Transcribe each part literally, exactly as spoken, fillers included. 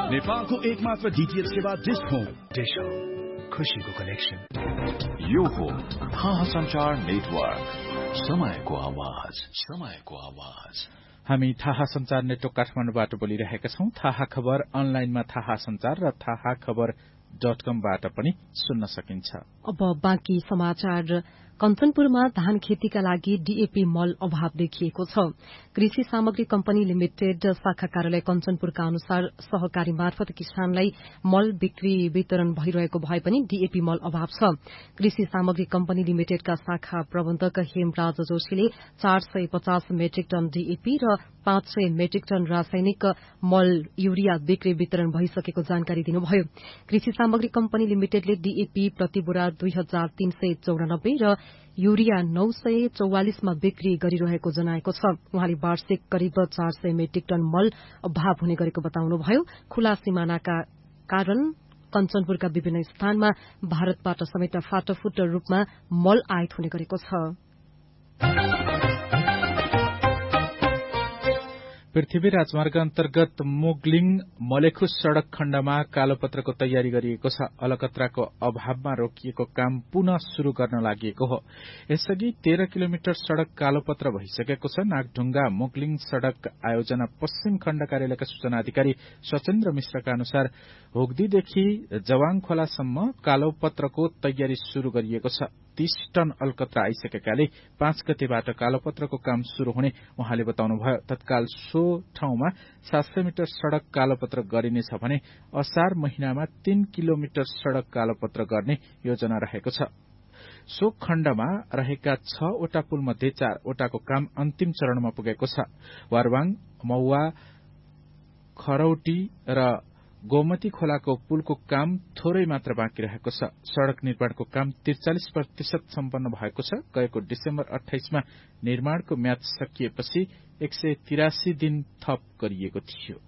नेपालको एकमात्र डीटीएच सेवा डिश होम। डिश होम, खुशीको कनेक्सन। यो हो थाहा संचार नेटवर्क, समयको आवाज, समयको आवाज। हामी थाहा संचार नेटवर्क काठमाडौँबाट बोलिरहेका छौं। थाहा खबर अनलाइनमा थाहा संचार र थाहा खबर डट कमबाट पनि सुन्न सकिन्छ। अब बाँकी समाचार। कञ्चनपुरमा धान खेतीका लागि डीएपी मल अभाव देखिएको छ। कृषि सामग्री कम्पनी लिमिटेड शाखा कार्यालय कञ्चनपुरका अनुसार सहकारी मार्फत किसानलाई मल बिक्री वितरण भइरहेको भए पनि डीएपी मल अभाव छ। कृषि सामग्री कम्पनी लिमिटेडका शाखा प्रबन्धक हेमराज जोशीले चार सय पचास मेट्रिक टन डीएपी र पाँच सय मेट्रिक टन रासायनिक मल युरिया बिक्री वितरण भइसकेको जानकारी दिनुभयो। कृषि सामग्री कम्पनी लिमिटेडले डीएपी प्रति बोरा दुई हजार तीन सय चौरानब्बे र युरिया नौ सय चौवालिसमा बिक्री गरिरहेको जनाएको छ। उहाँले वार्षिक करिब चार सय मेट्रिक टन मल अभाव हुने गरेको बताउनुभयो। खुला सीमानाका कारण कञ्चनपुरका विभिन्न स्थानमा भारतबाट समेत फाटफुट रूपमा मल आयात हुने गरेको छ। पृथ्वी राजमार्ग अन्तर्गत मुगलिङ मलेखुस सड़क खण्डमा कालोपत्रको तयारी गरिएको छ। अलकत्राको अभावमा रोकिएको काम पुनः शुरू गर्न लागि हो। यसअघि तेह्र किलोमिटर सड़क कालोपत्र भइसकेको छ। नागढुंगा मुगलिङ सड़क आयोजना पश्चिम खण्ड कार्यालयका सूचना अधिकारी सचेन्द्र मिश्रका अनुसार होगदीदेखि जवाङ खोलासम्म कालोपत्रको तयारी शुरू गरिएको छ। तीस टन अलकत्रा आइसकेकाले पाँच गतेबाट कालोपत्रको काम शुरू हुने उहाँले बताउनुभयो। तत्काल सो ठाउँमा सात सय मिटर सड़क कालोपत्र गरिनेछ भने असार महिनामा तीन किलोमिटर सड़क कालोपत्र गर्ने योजना रहेको छ। सो खण्डमा रहेका छवटा पुल मध्ये चारवटाको काम अन्तिम चरणमा पुगेको छ। वारवाङ, मौवा, खरौटी र गोमती खोलाको पुलको काम थोरै मात्र बाँकी रहेको छ। सड़क निर्माणको काम त्रिचालिस प्रतिशत सम्पन्न भएको छ। गएको डिसेम्बर अठाइसमा निर्माणको म्याद सकिएपछि एक सय तिरासी दिन थप गरिएको थियो।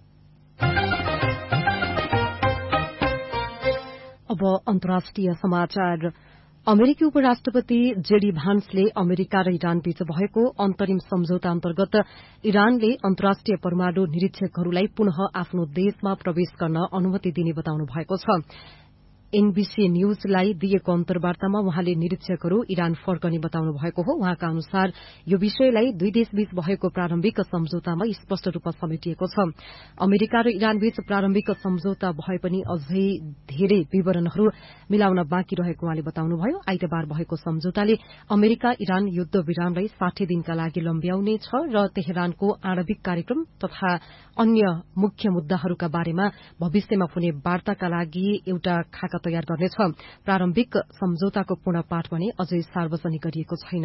अब अन्तर्राष्ट्रिय समाचार। अमेरिकी उपराष्ट्रपति जेडी भान्सले अमेरिका र इरान बीच भएको अन्तरिम सम्झौता अन्तर्गत इरानले अन्तर्राष्ट्रिय परमाणु निरीक्षकहरूलाई पुनः आफ्नो देशमा प्रवेश गर्न अनुमति दिने बताउनु भएको छ। एनबीसी न्यूजलाई दिएको अन्तर्वार्तामा उहाँले निरीक्षकहरू इरान फर्कने बताउनु भएको हो। उहाँका अनुसार यो विषयलाई दुई देशबीच भएको प्रारम्भिक सम्झौतामा स्पष्ट रूपमा समेटिएको छ। अमेरिका र इरानबीच प्रारम्भिक सम्झौता भए पनि अझै धेरै विवरणहरू मिलाउन बाँकी रहेको उहाँले बताउनुभयो। आइतबार भएको सम्झौताले अमेरिका इरान युद्ध विरामलाई साठी दिनका लागि लम्ब्याउनेछ र तेहरानको आणविक कार्यक्रम तथा अन्य मुख्य मुद्दाहरूका बारेमा भविष्यमा हुने वार्ताका लागि एउटा खाका तयार गर्नेछ। प्रारम्भिक सम्झौताको पूर्ण पाठ भने अझै सार्वजनिक गरिएको छैन।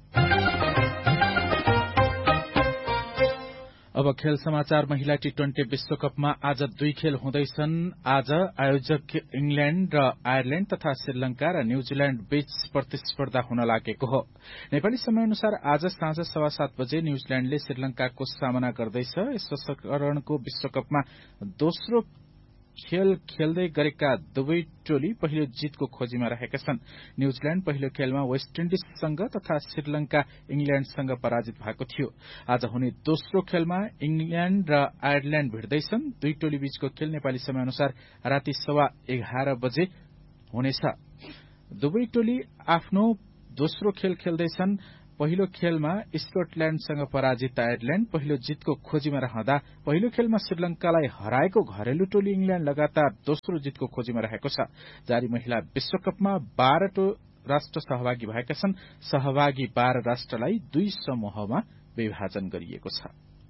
अब खेल समाचार। महिला टी ट्वेन्टी विश्वकपमा आज दुई खेल हुँदैछन्। आज आयोजक इंग्ल्याण्ड र आयरल्याण्ड तथा श्रीलंका र न्यूजील्याण्ड बीच प्रतिस्पर्धा हुन लागेको हो। नेपाली समयअनुसार आज साँझ सवा सात बजे न्यूजील्याण्डले श्रीलंकाको सामना गर्दैछ। यस संस्करणको विश्वकपमा दोस्रो खेल खेल्दै गरेका दुवै टोली पहिलो जितको खोजीमा रहेका छन्। न्यूजील्याण्ड पहिलो खेलमा वेस्ट इन्डिजसँग तथा श्रीलंका इंग्ल्याण्डसँग पराजित भएको थियो। आज हुने दोस्रो खेलमा इंग्ल्याण्ड र आयरल्याण्ड भिड्दैछन्। दुई टोली बीचको खेल नेपाली समयअनुसार राति सवा एघार बजे हुनेछ। दुवै टोली आफ्नो दोस्रो खेल खेल्दैछन्। पहिलो खेलमा स्कटल्याण्डसँग पराजित आयरल्याण्ड पहिलो जितको खोजीमा रहँदा पहिलो खेलमा श्रीलंकालाई हराएको घरेलु टोली इंग्ल्याण्ड लगातार दोस्रो जितको खोजीमा रहेको छ। जारी महिला विश्वकपमा बाह्र राष्ट्र सहभागी भएका छन्। सहभागी बाह्र राष्ट्रलाई दुई समूहमा विभाजन गरिएको छ।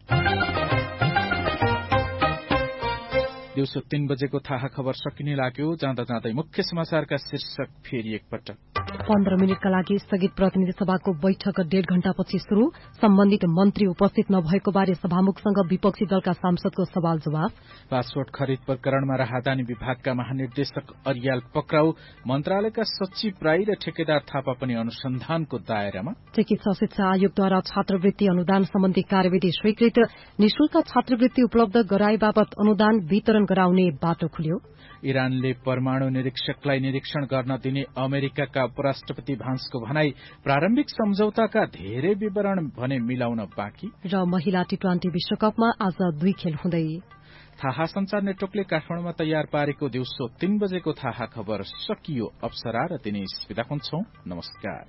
दिउँसो तीन बजेको थाहा खबर सकिने लाग्यो। जाँदा जाँदै मुख्य समाचारका शीर्षक फेरि एकपटक। पन्ध्र मिनटका लागि स्थगित प्रतिनिधि सभाको बैठक डेढ़ घण्टापछि शुरू। सम्बन्धित मन्त्री उपस्थित नभएको बारे सभामुखसँग विपक्षी दलका सांसदको सवाल जवाफ। पासपोर्ट खरिद प्रकरणमा राहदानी विभागका महानिर्देशक अरियाल पक्राउ। मन्त्रालयका सचिव राई र ठेकेदार थापा पनि अनुसन्धानको दायरामा। चिकित्सा शिक्षा आयोगद्वारा छात्रवृत्ति अनुदान सम्बन्धी कार्यविधि स्वीकृत। निशुल्क छात्रवृत्ति उपलब्ध गराए बापत अनुदान वितरण गराउने बाटो खुल्यो। इरानले परमाणु निरीक्षकलाई निरीक्षण गर्न दिने अमेरिकाका उपराष्ट्रपति भान्सको भनाई। प्रारम्भिक सम्झौताका धेरै विवरण भने मिलाउन बाँकी। र महिला टी ट्वेन्टी विश्वकपमा आज दुई खेल हुँदै। थाहा संचार नेटवर्कले काठमाडौँमा तयार पारेको दिउँसो तीन बजेको थाहा खबर सकियो। अप्सरा र दिनेश बिदा हुन्छौं। नमस्कार।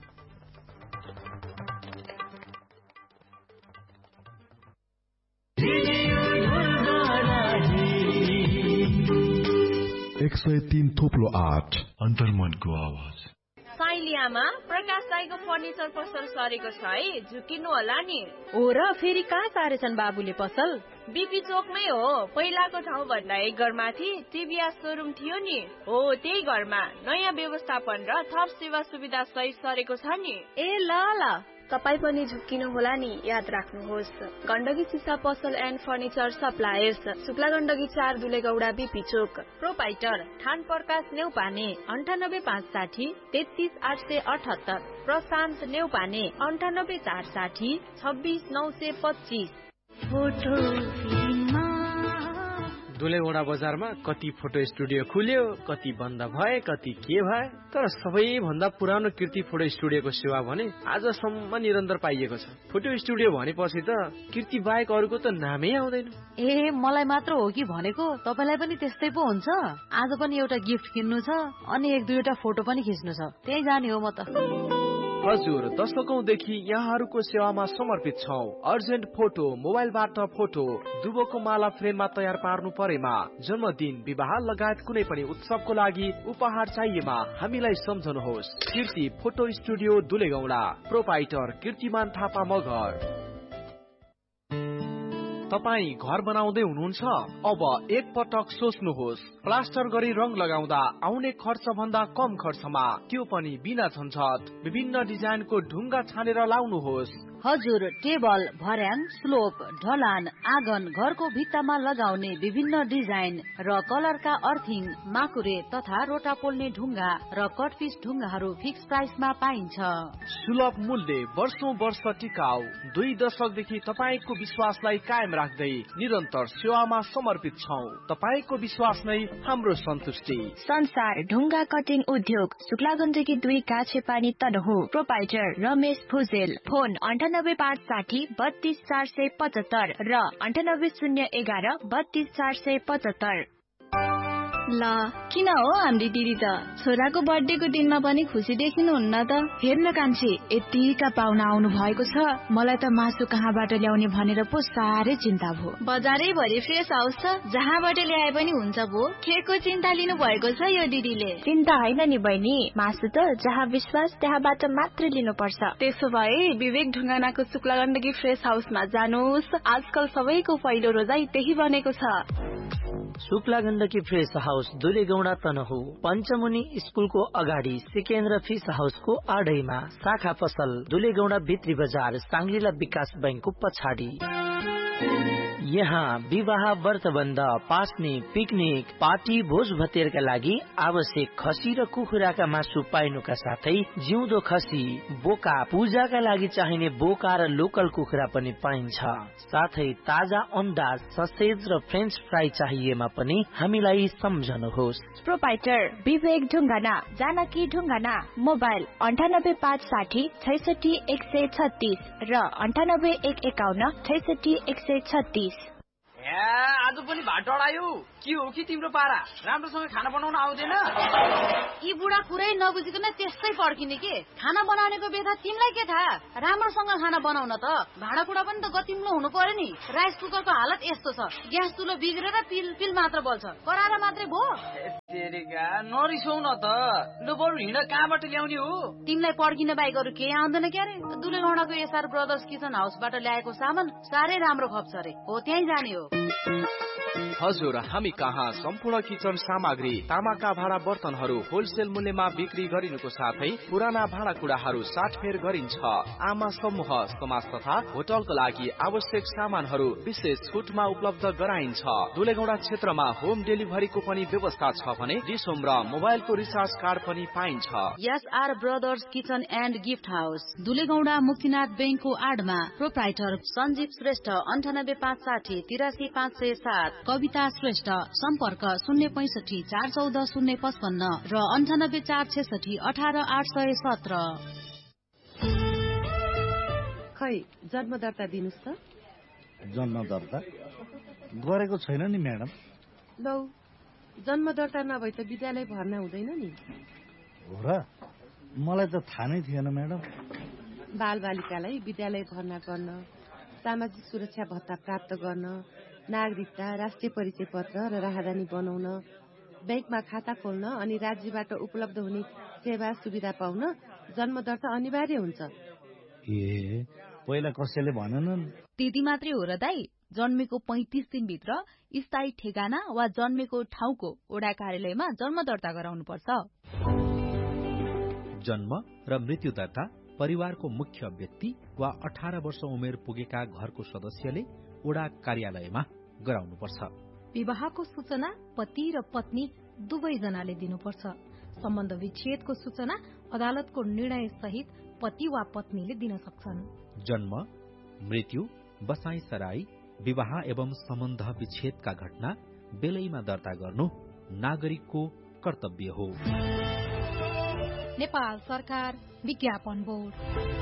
एक सय तीन थोप्लो आठ अन्तर्मनको आवाज। साइलियामा प्रकाश राईको फर्निचर पसल सरेको छ है, झुकिनु होला नि। हो र फेरि कहाँ सारेछन् बाबुले पसल? बीपी चोकमै हो। पहिलाको ठाउँ भन्दा एक घरमाथि टिभीएस सोरुम थियो नि, हो त्यही घरमा नयाँ व्यवस्थापन र थप सेवा सुविधा सहित सरेको छ नि। ए ल ल, तपाई पनि झुक्किनु होला नि, याद राख्नुहोस्। गण्डकी सिसा पसल and furniture suppliers, Shukla Gandaki चार दुलेगौडा बीपी चोक। प्रोपाइटर ठान प्रकाश नेउपाने अन्ठानब्बे पाँच साठी तेत्तीस आठ सय अठहत्तर। प्रशान्त नेउपाने अन्ठानब्बे चार साठी छब्बीस नौ सय पच्चीस। दुलेगौडा बजारमा कति फोटो स्टुडियो खुल्यो, कति बन्द भए, कति के भए, तर सबैभन्दा पुरानो कीर्ति फोटो स्टुडियोको सेवा भने आजसम्म निरन्तर पाइएको छ। फोटो स्टुडियो भनेपछि त कीर्ति बाहेक अरूको त नामै आउँदैन। ए मलाई मात्र हो कि भनेको? तपाईलाई पनि त्यस्तै पो हुन्छ? आज पनि एउटा गिफ्ट किन्नु छ अनि एक दुईवटा फोटो पनि खिच्नु छ, त्यही जाने हो म त। हजुर, दशकौंदेखि यहाँहरूको सेवामा समर्पित छौं। अर्जेन्ट फोटो, मोबाइलबाट फोटो, दुबोको माला फ्रेममा तयार पार्नु परेमा, जन्मदिन, विवाह लगायत कुनै पनि उत्सवको लागि उपहार चाहिएमा हामीलाई सम्झनुहोस्। कीर्ति फोटो स्टुडियो दुलेगौडा, प्रोपाइटर कीर्तिमान थापा मगर। तपाई घर बनाउँदै हुनुहुन्छ? अब एक पटक सोच्नुहोस्। प्लास्टर गरी रंग लगाउँदा आउने खर्च भन्दा कम खर्चमा, त्यो पनि बिना झन्झट, विभिन्न डिजाइनको ढुङ्गा छानेर लाउनुहोस्। हजुर, टेबल, भर्याङ, स्लोप, ढलान, आँगन, घरको भित्तामा लगाउने विभिन्न डिजाइन र कलरका अर्थिङ, माकुरे तथा रोटा पोल्ने ढुङ्गा र कटपिस ढुङ्गाहरू फिक्स प्राइसमा पाइन्छ। सुलभ मूल्य, वर्षौं वर्ष टिकाउ, दुई दशकदेखि तपाईको विश्वासलाई कायम राख्दै निरन्तर सेवामा समर्पित छौं। तपाईको विश्वास नै हाम्रो सन्तुष्टि। संसार ढुङ्गा कटिङ उद्योग, शुक्ला गण्डकी दुई काछे पानी तनहु। प्रोपाइटर रमेश भुजेल। फोन अन्ठानब्बे पाँच साठी बत्तीस चार सय पचहत्तर र अन्ठानब्बे शून्य एघार बत्तीस चार सय पचहत्तर। ल किन हो हाम्री दिदी त छोराको बर्थडेको दिनमा पनि खुसी देखिनुहुन्न त? हेर्न कान्छी, यतिका पाहुना आउनु भएको छ, मलाई त मासु कहाँबाट ल्याउने भनेर पो साह्रै चिन्ता भयो। बजारै भरि फ्रेस हाउस छ, जहाँबाट ल्याए पनि हुन्छ भो। केको चिन्ता लिनु भएको छ यो दिदीले? चिन्ता होइन नि बहिनी, मासु त जहाँ विश्वास त्यहाँबाट मात्र लिनु पर्छ। त्यसो भए विवेक ढुङ्गानाको शुक्ला गण्डकी फ्रेस हाउसमा जानुहोस्। आजकल सबैको पहिलो रोजाई त्यही बनेको छ। शुक्ला गण्डकी फ्रेस हाउस दुलेगौडा तनहु, पञ्चमुनि स्कुलको अगाडि सिकेन्द्र फिस हाउसको आडैमा, शाखा पसल दुलेगौडा भित्री बजार, सांग्रिला विकास बैंकको पछाडि। यहाँ विवाह, व्रतबन्ध, पास्ने, पिकनिक, पार्टी, भोज भतेरका लागि आवश्यक खसी र कुखुराका मासु पाइनुका साथै जिउँदो खसी, बोका, पूजाका लागि चाहिने बोका र लोकल कुखुरा पनि पाइन्छ। साथै ताजा अन्डा, ससेज र फ्रेन्च फ्राई चाहिएमा पनि हामीलाई सम्झनुहोस्। प्रोपाइटर विवेक ढुङ्गाना, जानकी ढुङ्गाना। मोबाइल अन्ठानब्बे पाँच साठी छैसठी एक सय छत्तीस र अन्ठानब्बे एक एकाउन्न छैसठी एक सय छत्तीस। आज पनि भात डढायो के हो कि तिम्रो पारा? राम्रोसँग खाना बनाउन आउँदैन? यी बुढा कुरै नबुझिकन त्यस्तै पड्किने के? खाना बनाउनेको बेथा तिमीलाई के थाहा? राम्रोसँग खाना बनाउन त भाँडाकुँडा पनि त गतिम्लो हुनु पर्यो नि। राइस कुकरको हालत यस्तो छ, ग्यास चुलो बिग्रेर पिल पिल मात्र बल्छ, कराएर मात्रै भो। नरिसाउ न त, लु बरु हिँड, कहाँबाट ल्याउने हो? तिमीलाई पड्किन बाहेक अरू केही आउँदैन क्यारे? दुलेगौडाको एसआर ब्रदर्स किचन हाउसबाट ल्याएको सामान साह्रै राम्रो खप्छ रे, हो त्यही जाने हो। हजुर, हामी कहाँ सम्पूर्ण किचन सामग्री, तामाका भाँडा बर्तनहरू होलसेल मूल्यमा बिक्री गरिनुको साथै पुराना भाँडाकुँडाहरू साटफेर गरिन्छ। आमा समूह, समाज तथा होटलको लागि आवश्यक सामानहरू विशेष छुटमा उपलब्ध गराइन्छ। दुलेगौडा क्षेत्रमा होम डेलिभरीको पनि व्यवस्था छ भने डिसोम र मोबाइलको रिचार्ज कार्ड पनि पाइन्छ। SR brothers kitchen and gift house, दुलेगौडा Muktinath बैंकको आडमा। प्रोप्राइटर सञ्जीव श्रेष्ठ, अन्ठानब्बे पाँच साठी तिरासी पाँच सय सात। कविता श्रेष्ठ, सम्पर्क शून्य पैंसठी चार चौध शून्य पचपन्न र अन्ठानब्बे चार छेसठी अठार आठ सय सत्र। खै जन्म दर्ता दिनुस् त। जन्म दर्ता गरेको छैन नि म्याडम। लौ, जन्म दर्ता नभए त विद्यालय भर्ना हुँदैन नि। हो र? मलाई त थाहा नै थिएन म्याडम। बालबालिकालाई विद्यालय भर्ना गर्न, सामाजिक सुरक्षा भत्ता प्राप्त गर्न, नागरिकता, राष्ट्रिय परिचय पत्र र राहदानी बनाउन, बैंकमा खाता खोल्न अनि राज्यबाट उपलब्ध हुने सेवा सुविधा पाउन जन्म दर्ता अनिवार्य हुन्छ। ए, पहिला कसैले भनेनन्? त्यति मात्रै हो र दाई? जन्मेको पैंतिस दिनभित्र स्थायी ठेगाना वा जन्मेको ठाउँको ओडा कार्यालयमा जन्म दर्ता गराउनु पर्छ। जन्म र मृत्यु दर्ता परिवारको मुख्य व्यक्ति वा अठार वर्ष उमेर पुगेका घरको सदस्यले ओडा कार्यालयमा गराउनुपर्छ। विवाहको सूचना पति र पत्नी दुवैजनाले दिनुपर्छ। सम्बन्ध विच्छेदको सूचना अदालतको निर्णय सहित पति वा पत्नीले दिन सक्छन्। जन्म, मृत्यु, बसाई सराई, विवाह एवं सम्बन्ध विच्छेदका घटना बेलैमा दर्ता गर्नु नागरिकको कर्तव्य हो। नेपाल सरकार विज्ञापन बोर्ड।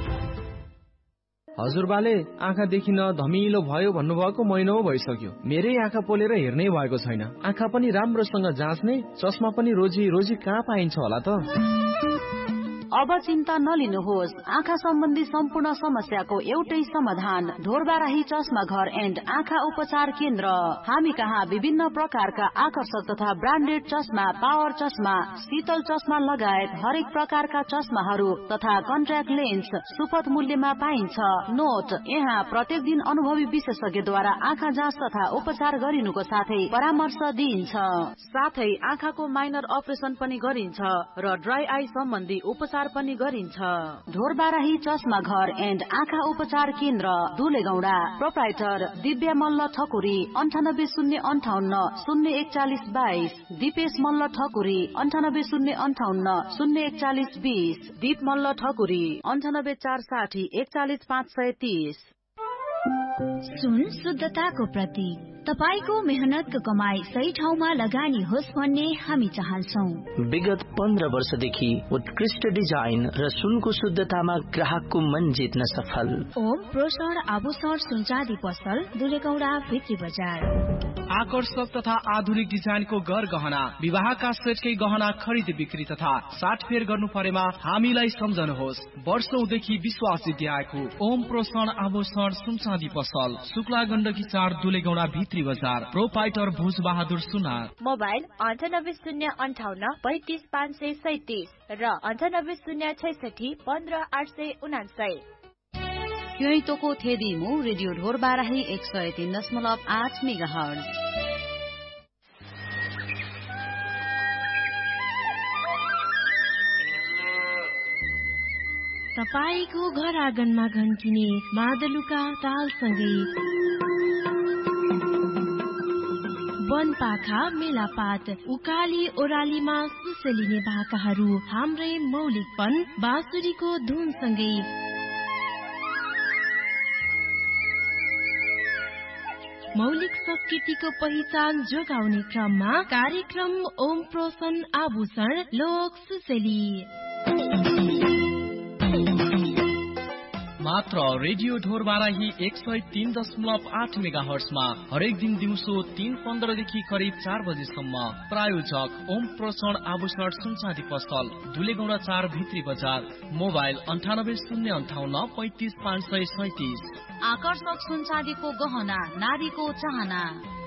हजुरबाले आँखा देखिन धमिलो भयो भन्नुभएको महिना भइसक्यो। मेरै आँखा पोलेर हेर्नै भएको छैन। आँखा पनि राम्रोसँग जाँच्ने, चस्मा पनि रोजी रोजी कहाँ पाइन्छ होला त? अब चिन्ता नलिनुहोस्। आँखा सम्बन्धी सम्पूर्ण समस्याको एउटै समाधान ढोरबाराही चस्मा घर एन्ड आँखा उपचार केन्द्र। हामी कहाँ विभिन्न प्रकारका आकर्षक तथा ब्रान्डेड चस्मा, पावर चस्मा, शीतल चस्मा लगायत हरेक प्रकारका चस्माहरू तथा कन्ट्याक्ट लेन्स सुपथ मूल्यमा पाइन्छ। नोट, यहाँ प्रत्येक दिन अनुभवी विशेषज्ञद्वारा आँखा जाँच तथा उपचार गरिनुको साथै परामर्श दिइन्छ। साथै आँखाको माइनर अपरेसन पनि गरिन्छ र ड्राई आई सम्बन्धी उपचार पनि गरिन्छ। ढोरबाराही चस्मा घर एन्ड आँखा उपचार केन्द्र, दुलेगौडा। प्रोप्राइटर दिव्या मल्ल ठकुरी, अन्ठानब्बे शून्य अन्ठाउन्न शून्य एकचालिस बाइस। दिपेश मल्ल ठकुरी, अन्ठानब्बे शून्य अन्ठाउन्न शून्य एकचालिस बीस। दीप मल्ल ठकुरी, अन्ठानब्बे चार साठी एकचालिस पाँच सय तीस। सुन शुद्धताको प्रतीक। तपाईको मेहनतको कमाई सही ठाउँमा लगानी होस् भन्ने हामी चाहन्छौं। विगत पन्ध्र वर्षदेखि उत्कृष्ट डिजाइन र सुनको शुद्धतामा ग्राहकको मन जित्न सफल ओम प्रोषण आभूषण सुनचाँदी पसल, दुलेगौडा भित्री बजार। आकर्षक तथा आधुनिक डिजाइनको गर गहना, विवाहका सेटकै गहना खरिद बिक्री तथा साटफेर गर्नु परेमा हामीलाई सम्झनुहोस्। वर्षौंदेखि विश्वास जित्याएको ओम प्रोषण आभूषण सुनचाँदी पसल, शुक्ला गण्डकी चार, दुलेगौडा भित्री बजार। प्रोपाइटर भुज बहादुर सुनार। मोबाइल अन्ठानब्बे शून्य अन्ठाउन्न पैंतिस पाँच सय सैतिस र अन्ठानब्बे शून्य छैसठी पन्ध्र आठ सय उनासय। यही तोको थेदिमु रेडियो ढोरबाराही एक सय तीन दशमलव आठ मेगा हर्ज। तपाईको घर आँगनमा घन्टिने मादलुका तालसँगै वनपाखा मेलापात, उकाली ओरालीमा सुसलिने भाकाहरू, हाम्रै मौलिकपन बाँसुरीको धुनसँगै मौलिक संस्कृतिको पहिचान जोगाउने क्रममा कार्यक्रम ओम प्रोसन आभूषण लोक सुसेली। मात्र रेडियो ढोरबाराही एक सय तीन दशमलव आठ मेगा हर्समा हरेक दिन दिउँसो तीन पन्ध्रदेखि करिब चार बजेसम्म। प्रायोजक ओम प्रोषण आभूषण सुनचाँदी पसल, दुलेगौडा चार, भित्री बजार। मोबाइल अन्ठानब्बे शून्य अन्ठाउन्न पैंतिस पाँच सय सैतिस। आकर्षक सुनचाँदीको गहना, नारीको चाहना।